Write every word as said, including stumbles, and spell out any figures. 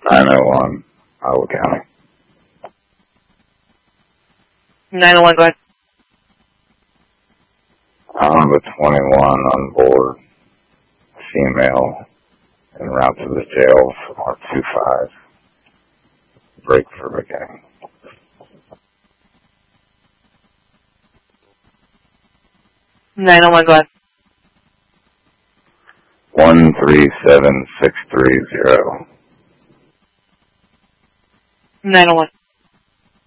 nine oh one, Iowa County. nine oh one, go ahead. I'm the twenty-one on board, female, en route to the jail for two five. Break for the gang. nine oh one, go ahead. one three seven six three zero. nine oh one.